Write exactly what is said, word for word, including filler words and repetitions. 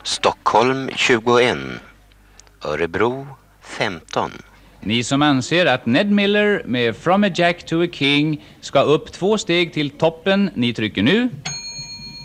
Stockholm tjugoett, Örebro femton. Ni som anser att Ned Miller med From a Jack to a King ska upp två steg till toppen, ni trycker nu.